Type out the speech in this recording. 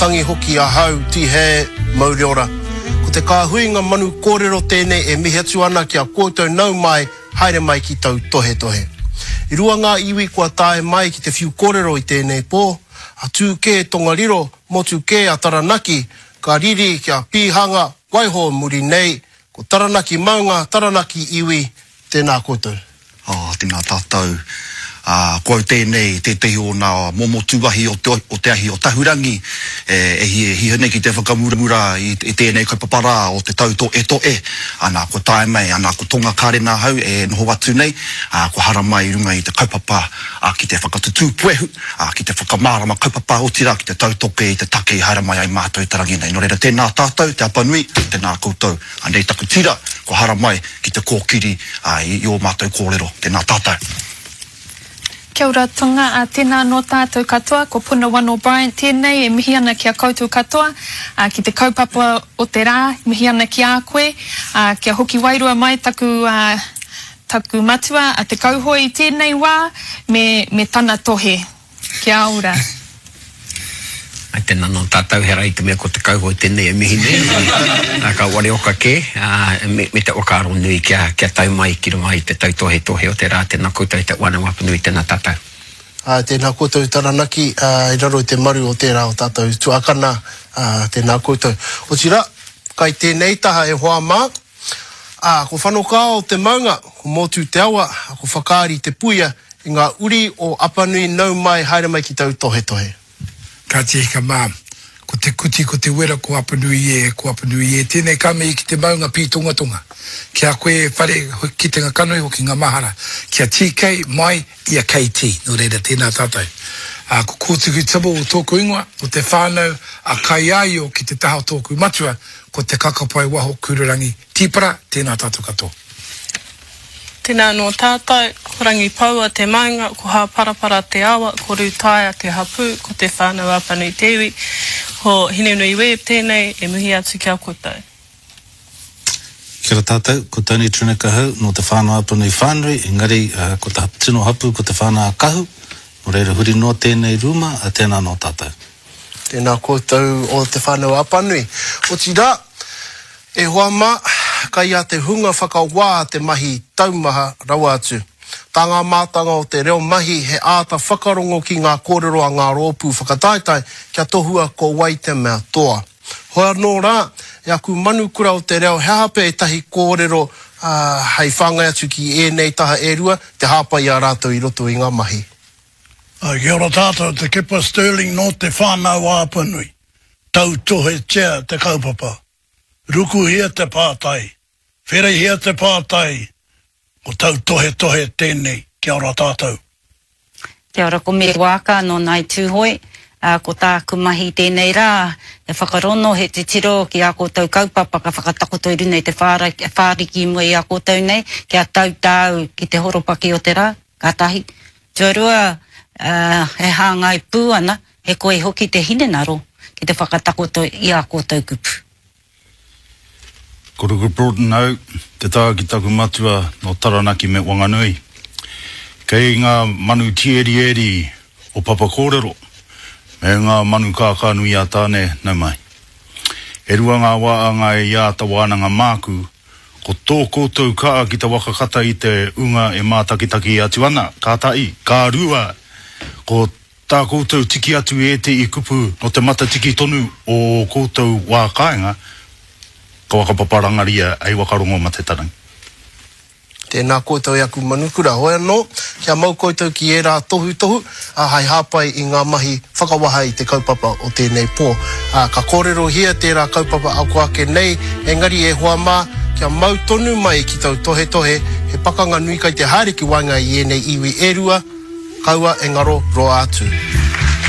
tangi hoki a hau ti he mauriora. Ko te kāhuinga manu kōrero tēnei e mihi atu ana ki a koutou nau mai, haere mai ki tau tohe tohe. I rua ngā iwi kua tae mai ki te whiu kōrero i tēnei pō, a tūke tongariro, motu ke a taranaki, ka riri ki a pīhanga, waiho muri nei, ko taranaki maunga, taranaki iwi, tēnā koutou. Tēnā tātou. Koe tēnei, te tehi o nā momo tūwahi o te ahi o Tahurangi, e hihene ki te whakamura i tēnei kaupapara o te tauto e. Ana ko tae mai, ana ko tonga kārena hau e noho atu nei, ko hara mai runga i te kaupapa ki te whakatutu puehu, ki te whakamārama kaupapa o tira, ki te tautoke i te take i hara mai ai mātou tarangi nei. No reira tēnā tātou, te apanui, tēnā koutou, anei taku tira, ko hara mai ki te kōkiri i o mātou kōrero, tēnā tātou. Kia ora tunga, tēnā no tātou katoa, ko Puna One O'Brien tēnei, e mihi ana ki a koutou katoa, ki te kaupapa o te rā, mihi ana ki a koe, kia hoki wairua mai taku matua, a te kauhoi tēnei wā, me tana tohe. Kia ora. Ai tēnā no tātou hera i te mea ko te kauhoi tēnei e mihi nei, ka ware oka ke, me te okaro nui kia tau mai ki runga i te tau tohe o te rā, tēnā koutou i te wana wapanui, tēnā tātou. Tēnā koutou taranaki, i raro i te maru o tērā o tātou tuakana, tēnā koutou. O tira, kai tēnei taha e hoa mā, ko whanoka o te maunga, ko motu te awa, ko whakaari te puia, i ngā uri o apanui nau mai, haere mai ki tau tohe. Ka te hika mā, ko te kuti, ko te wera, ko apanui e, tēnei kame i ki te maunga pi tonga. Kia koe whare ki te ngakanoi hoki ngā mahara, kia tīkei mai i a KT, no reira tēnā tātou. Ko kōtuku tabo o tōku ingoa, o te whānau a kai ai o ki te taha o tōku matua, ko te kakapai waho kururangi tīpara, tēnā tātou katoa. Tēnā no tātou, ko rangi paua te maunga, ko ha parapara te awa, ko rūtaia te hapu, ko te whānau apanui te iwi, ho hinenui web tēnei, e muhi atu kia koutou. Kia ora tātou, ko Tony Trinakahau, no te whānau apanui whānui, engari ko te tino hapu, ko te whānau kahu, no reira huri no tēnei ruma, tēnā no tātou. Tēnā koutou o te whānau apanui. O tira, e hoa mā, kai a te hunga whakawā te mahi taumaha rawa atu. Tā ngā mātanga o te reo mahi he āta whakarongo ki ngā kōrero a ngā rōpū whakataetai kia tohua ko wai te mea toa. Hoa nō rā, e aku manukura o te reo he hape e tahi kōrero hei whangai atu ki e nei taha e rua, te hapa i a rātou i roto i ngā mahi. Kia ora tātou, te Kepa Sterling no te whānau āpanui. Tau tohe tia te kaupapa. Ruku hia te pātai, wherei hia te pātai, o tau tohe tēnei, kia ora tātou. Kia ora ko me wāka no nai tūhoi, ko tāku mahi tēnei rā, e whakarono he te tiro ki a koutou kaupapa ka whakatakoto i runei te whāriki mua i a koutou nei, kia tau ki te horopaki o te rā, ka tahi. Tuarua, he hāngai pū ana, he koe hoki te hinenaro ki te whakatakoto i a koutou kupu. Ko ruku Broadenau, te tā ki taku matua no Taranaki me Wanganui. Kei ngā manu tieri o Papa Kōrero, me ngā manu kākānui a tāne nau mai. E rua ngā wāanga e ia ta wānanga māku, ko tō koutou kaa ki te wakakata i te unga e mātakitaki atu ana, kātai, kā rua, ko tā koutou tiki atu e te i kupu no te mata tiki tonu o koutou wākainga, ka wakapaparangaria ai wakarongo ma te tarangi. Tēnā koutou i aku manukura. Hoi anō, kia mau koutou ki e rā tohu, hai hāpai i ngā mahi whakawaha i te kaupapa o tēnei pō. Ka kōrero hia tērā kaupapa au ake nei, engari e hoa mā, kia mau tonu mai ki tau tohe, he pakanga nui kai te hāriki wanga i enei iwi e rua, kaua engaro roa atu.